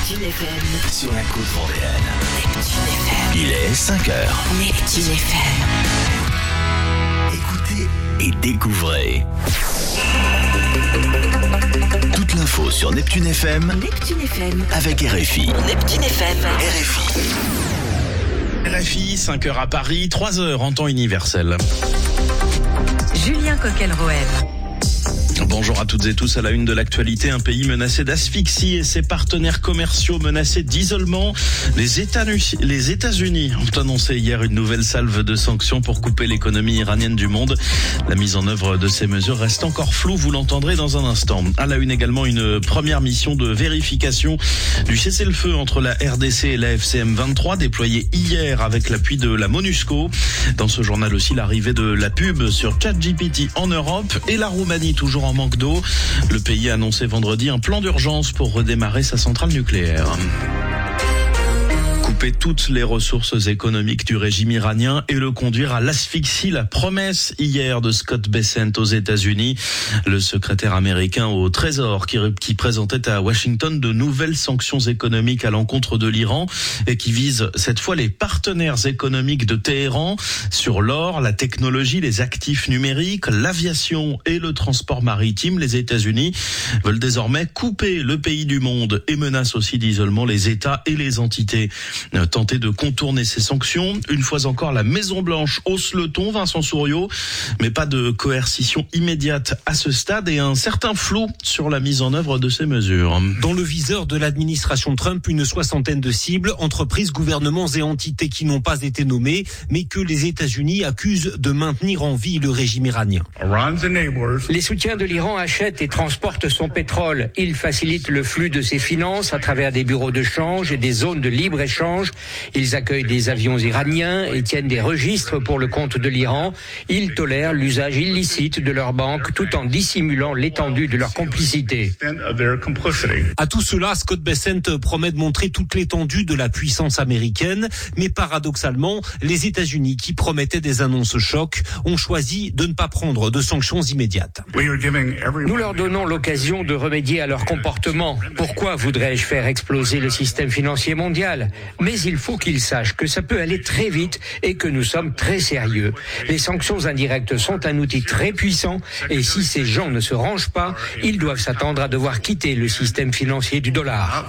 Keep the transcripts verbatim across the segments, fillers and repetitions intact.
Neptune F M. Sur la côte vendéenne. Neptune F M. Il est cinq heures. Neptune F M. Écoutez et découvrez. Toute l'info sur Neptune F M. Neptune F M. Avec R F I. Neptune F M. R F I. R F I, cinq heures à Paris, trois heures en temps universel. Julien Coquel-Rohem. Bonjour à toutes et tous. À la une de l'actualité, un pays menacé d'asphyxie et ses partenaires commerciaux menacés d'isolement. Les États-Unis, les États-Unis ont annoncé hier une nouvelle salve de sanctions pour couper l'économie iranienne du monde. La mise en œuvre de ces mesures reste encore floue, vous l'entendrez dans un instant. À la une également, une première mission de vérification du cessez-le-feu entre la R D C et la F C M vingt-trois, déployée hier avec l'appui de la MONUSCO. Dans ce journal aussi, l'arrivée de la pub sur ChatGPT en Europe et la Roumanie toujours en manque d'eau. Le pays a annoncé vendredi un plan d'urgence pour redémarrer sa centrale nucléaire. Couper toutes les ressources économiques du régime iranien et le conduire à l'asphyxie, la promesse hier de Scott Bessent aux États-Unis, le secrétaire américain au Trésor qui, qui présentait à Washington de nouvelles sanctions économiques à l'encontre de l'Iran et qui visent cette fois les partenaires économiques de Téhéran sur l'or, la technologie, les actifs numériques, l'aviation et le transport maritime. Les États-Unis veulent désormais couper le pays du monde et menacent aussi d'isolement les États et les entités tenter de contourner ces sanctions. Une fois encore, la Maison-Blanche hausse le ton, Vincent Souriau, mais pas de coercition immédiate à ce stade et un certain flou sur la mise en œuvre de ces mesures. Dans le viseur de l'administration Trump, une soixantaine de cibles, entreprises, gouvernements et entités qui n'ont pas été nommées, mais que les États-Unis accusent de maintenir en vie le régime iranien. Les soutiens de l'Iran achètent et transportent son pétrole. Ils facilitent le flux de ses finances à travers des bureaux de change et des zones de libre-échange. Ils accueillent des avions iraniens et tiennent des registres pour le compte de l'Iran. Ils tolèrent l'usage illicite de leurs banques tout en dissimulant l'étendue de leur complicité. À tout cela, Scott Bessent promet de montrer toute l'étendue de la puissance américaine, mais paradoxalement, les États-Unis, qui promettaient des annonces chocs, ont choisi de ne pas prendre de sanctions immédiates. Nous leur donnons l'occasion de remédier à leur comportement. Pourquoi voudrais-je faire exploser le système financier mondial ? Mais il faut qu'ils sachent que ça peut aller très vite et que nous sommes très sérieux. Les sanctions indirectes sont un outil très puissant et si ces gens ne se rangent pas, ils doivent s'attendre à devoir quitter le système financier du dollar.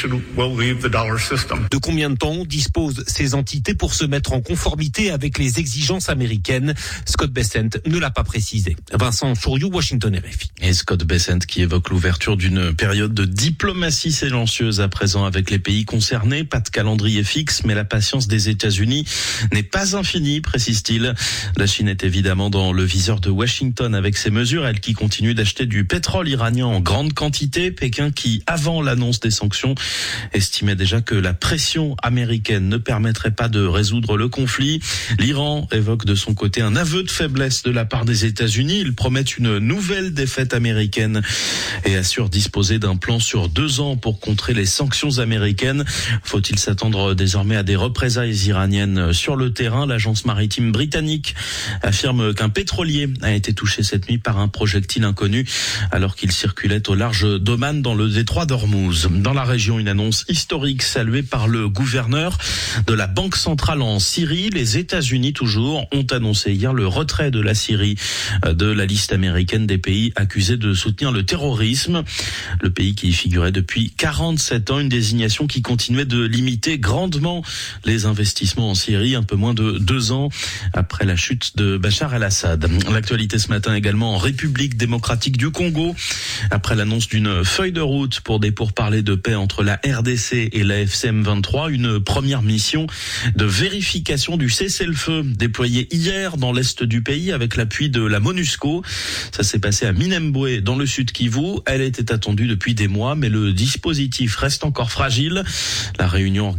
De combien de temps disposent ces entités pour se mettre en conformité avec les exigences américaines ? Scott Bessent ne l'a pas précisé. Vincent Souriau, Washington R F I. Et Scott Bessent qui évoque l'ouverture d'une période de diplomatie silencieuse à présent avec les pays concernés. Pas de calendrier fixe, mais la patience des États-Unis n'est pas infinie, précise-t-il. La Chine est évidemment dans le viseur de Washington avec ses mesures, elle qui continue d'acheter du pétrole iranien en grande quantité. Pékin qui, avant l'annonce des sanctions, estimait déjà que la pression américaine ne permettrait pas de résoudre le conflit. L'Iran évoque de son côté un aveu de faiblesse de la part des États-Unis. Ils promettent une nouvelle défaite américaine et assurent disposer d'un plan sur deux ans pour contrer les sanctions américaines. Faut-il s'attendre désormais à des représailles iraniennes sur le terrain? L'agence maritime britannique affirme qu'un pétrolier a été touché cette nuit par un projectile inconnu alors qu'il circulait au large d'Oman dans le détroit d'Ormuz. Dans la région, une annonce historique saluée par le gouverneur de la Banque centrale en Syrie. Les États-Unis toujours ont annoncé hier le retrait de la Syrie de la liste américaine des pays accusés de soutenir le terrorisme. Le pays qui y figurait depuis quarante-sept ans, une désignation qui continuait de limiter grandement les investissements en Syrie, un peu moins de deux ans après la chute de Bachar el-Assad. L'actualité ce matin également en République démocratique du Congo, après l'annonce d'une feuille de route pour des pourparlers de paix entre la R D C et la F C M vingt-trois, une première mission de vérification du cessez-le-feu déployée hier dans l'est du pays avec l'appui de la MONUSCO. Ça s'est passé à Minembwe dans le sud Kivu. Elle était attendue depuis des mois, mais le dispositif reste encore fragile. La réunion organisée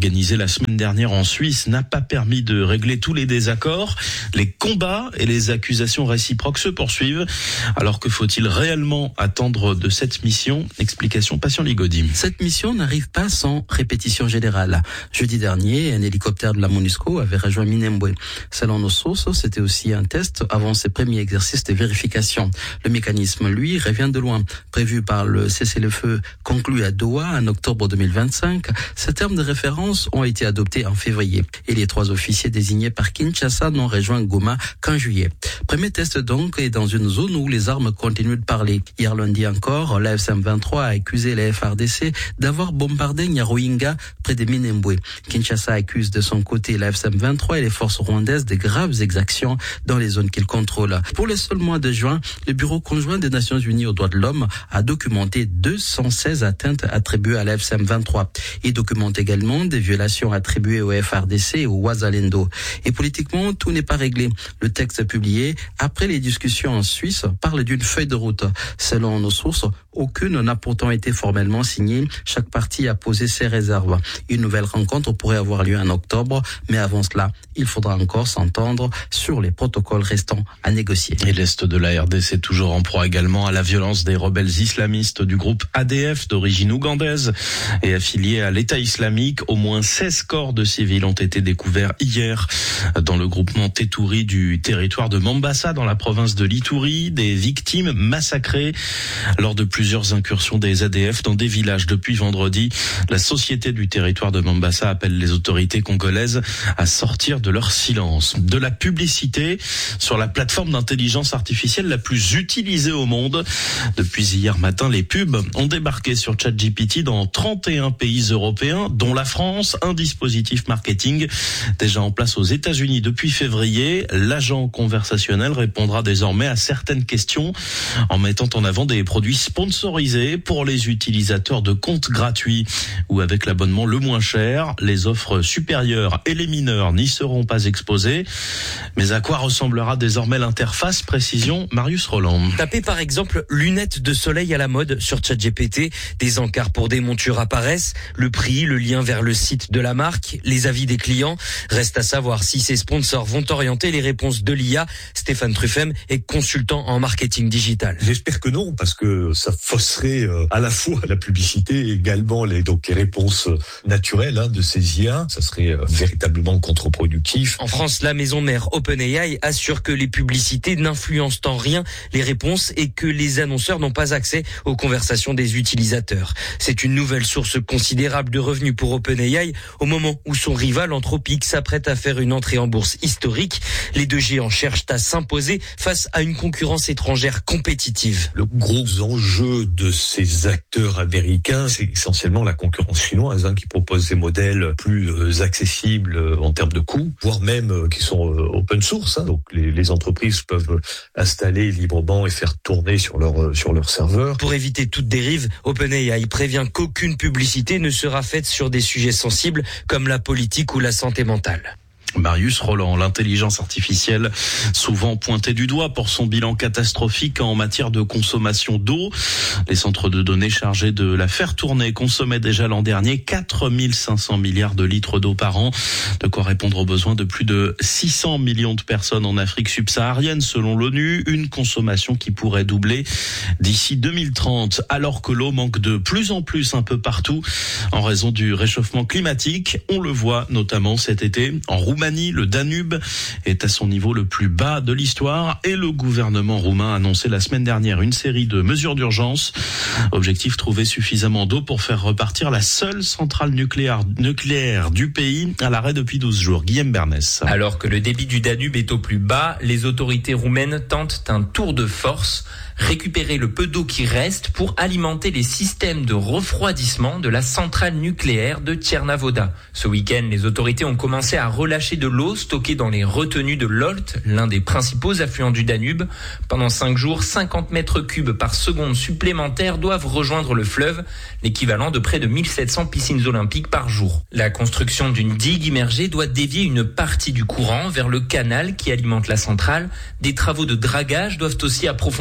organisé la semaine dernière en Suisse n'a pas permis de régler tous les désaccords. Les combats et les accusations réciproques se poursuivent. Alors que faut-il réellement attendre de cette mission? Explication Patient Ligodi. Cette mission n'arrive pas sans répétition générale. Jeudi dernier, un hélicoptère de la MONUSCO avait rejoint Minembwe. Selon nos sources, c'était aussi un test avant ses premiers exercices de vérification. Le mécanisme, lui, revient de loin. Prévu par le cessez-le-feu conclu à Doha en octobre deux mille vingt-cinq, ces termes de référence ont été adoptés en février. Et les trois officiers désignés par Kinshasa n'ont rejoint Goma qu'en juillet. Premier test donc est dans une zone où les armes continuent de parler. Hier lundi encore, la F M vingt-trois a accusé la F R D C d'avoir bombardé Nyaruinga près de Minembwe. Kinshasa accuse de son côté la F M vingt-trois et les forces rwandaises de graves exactions dans les zones qu'il contrôle. Pour le seul mois de juin, le Bureau conjoint des Nations Unies aux droits de l'homme a documenté deux cent seize atteintes attribuées à la F M vingt-trois. Il documente également des violations attribuées au F R D C et au Wazalendo. Et politiquement, tout n'est pas réglé. Le texte publié après les discussions en Suisse parle d'une feuille de route. Selon nos sources, aucune n'a pourtant été formellement signée. Chaque partie a posé ses réserves. Une nouvelle rencontre pourrait avoir lieu en octobre, mais avant cela, il faudra encore s'entendre sur les protocoles restants à négocier. Et l'Est de la R D C toujours en proie également à la violence des rebelles islamistes du groupe A D F d'origine ougandaise et affilié à l'État islamique. Au moins seize corps de civils ont été découverts hier dans le groupement Teturi du territoire de Mambasa dans la province de l'Ituri. Des victimes massacrées lors de plusieurs incursions des A D F dans des villages depuis vendredi. La société du territoire de Mambasa appelle les autorités congolaises à sortir de leur silence. De la publicité sur la plateforme d'intelligence artificielle la plus utilisée au monde. Depuis hier matin, les pubs ont débarqué sur ChatGPT dans trente et un pays européens, dont la France. Un dispositif marketing déjà en place aux États-Unis depuis février. L'agent conversationnel répondra désormais à certaines questions en mettant en avant des produits sponsorisés pour les utilisateurs de comptes gratuits ou avec l'abonnement le moins cher. Les offres supérieures et les mineurs n'y seront pas exposés. Mais à quoi ressemblera désormais l'interface? Précision, Marius Roland. Tapez par exemple lunettes de soleil à la mode sur ChatGPT. Des encarts pour des montures apparaissent. Le prix, le lien vers le site de la marque, les avis des clients. Reste à savoir si ces sponsors vont orienter les réponses de l'I A. Stéphane Truffem est consultant en marketing digital. J'espère que non, parce que ça fausserait euh, à la fois la publicité et également les, donc les réponses naturelles hein, de ces I A. Ça serait euh, véritablement contre-productif. En France, la maison mère OpenAI assure que les publicités n'influencent en rien les réponses et que les annonceurs n'ont pas accès aux conversations des utilisateurs. C'est une nouvelle source considérable de revenus pour OpenAI au moment où son rival Anthropic s'apprête à faire une entrée en bourse historique. Les deux géants cherchent à s'imposer face à une concurrence étrangère compétitive. Le gros enjeu de ces acteurs américains, c'est essentiellement la concurrence chinoise hein, qui propose des modèles plus euh, accessibles euh, en termes de coûts, voire même euh, qui sont euh, open source. Hein, donc les, les entreprises peuvent installer librement et faire tourner sur leur euh, sur leur serveur. Pour éviter toute dérive, OpenAI prévient qu'aucune publicité ne sera faite sur des sujets sensibles comme la politique ou la santé mentale. Marius Roland, l'intelligence artificielle souvent pointée du doigt pour son bilan catastrophique en matière de consommation d'eau. Les centres de données chargés de la faire tourner consommaient déjà l'an dernier quatre mille cinq cents milliards de litres d'eau par an, de quoi répondre aux besoins de plus de six cents millions de personnes en Afrique subsaharienne selon l'ONU, une consommation qui pourrait doubler d'ici deux mille trente, alors que l'eau manque de plus en plus un peu partout en raison du réchauffement climatique. On le voit notamment cet été en Roumanie. Le Danube est à son niveau le plus bas de l'histoire et le gouvernement roumain a annoncé la semaine dernière une série de mesures d'urgence. Objectif, trouver suffisamment d'eau pour faire repartir la seule centrale nucléaire, nucléaire du pays à l'arrêt depuis douze jours. Guillaume Bernès. Alors que le débit du Danube est au plus bas, les autorités roumaines tentent un tour de force. Récupérer le peu d'eau qui reste pour alimenter les systèmes de refroidissement de la centrale nucléaire de Tchernavoda. Ce week-end, les autorités ont commencé à relâcher de l'eau stockée dans les retenues de l'Olt, l'un des principaux affluents du Danube. Pendant cinq jours, cinquante mètres cubes par seconde supplémentaires doivent rejoindre le fleuve, l'équivalent de près de mille sept cents piscines olympiques par jour. La construction d'une digue immergée doit dévier une partie du courant vers le canal qui alimente la centrale. Des travaux de dragage doivent aussi approfondir le lit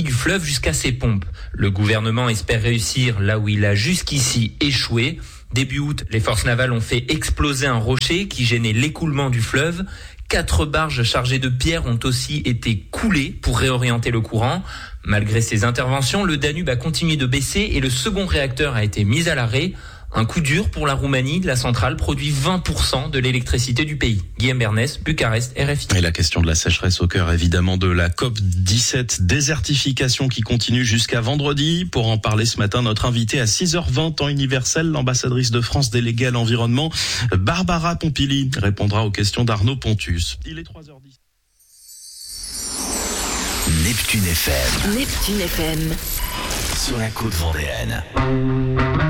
débit du fleuve jusqu'à ses pompes. Le gouvernement espère réussir là où il a jusqu'ici échoué. Début août, les forces navales ont fait exploser un rocher qui gênait l'écoulement du fleuve. Quatre barges chargées de pierres ont aussi été coulées pour réorienter le courant. Malgré ces interventions, le Danube a continué de baisser et le second réacteur a été mis à l'arrêt. Un coup dur pour la Roumanie. La centrale produit vingt pour cent de l'électricité du pays. Guillaume Bernès, Bucarest, R F I. Et la question de la sécheresse au cœur, évidemment, de la COP dix-sept, désertification qui continue jusqu'à vendredi. Pour en parler ce matin, notre invitée à six heures vingt, temps universel, l'ambassadrice de France déléguée à l'environnement, Barbara Pompili, répondra aux questions d'Arnaud Pontus. Il est trois heures dix. Neptune F M. Neptune F M. Sur la côte vendéenne.